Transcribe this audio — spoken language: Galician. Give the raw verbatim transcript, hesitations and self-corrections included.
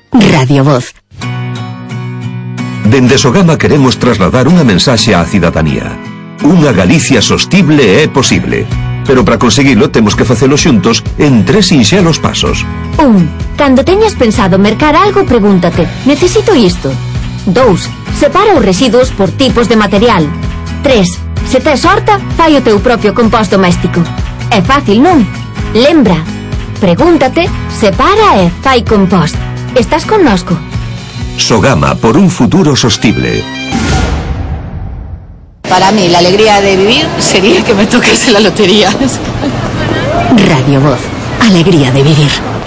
Radio Voz. Dende Sogama queremos trasladar unha mensaxe á cidadanía. Unha Galicia sostible é posible. Pero para conseguilo temos que facelo xuntos en tres sinxelos pasos. Un. Cando teñas pensado mercar algo, pregúntate: necesito isto? Dous. Separa os residuos por tipos de material. Tres. Se tes horta, fai o teu propio compost doméstico. É fácil, non? Lembra. Pregúntate, separa e fai compost. Estás connosco. Sogama, por un futuro sostible. Para mí, la alegría de vivir sería que me tocase la lotería. Radio Voz. Alegría de vivir.